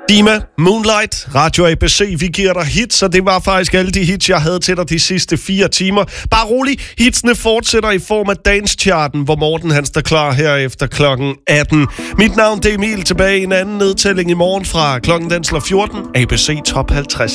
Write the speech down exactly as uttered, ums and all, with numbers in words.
Dima, Moonlight, Radio A B C, vi giver dig hits, og det var faktisk alle de hits, jeg havde til dig de sidste fire timer. Bare rolig, hitsene fortsætter i form af Dance-charten, hvor Morten han står klar her efter klokken atten. Mit navn det er Emil, tilbage i en anden nedtælling i morgen fra klokken den slår fjorten. A B C Top halvtreds.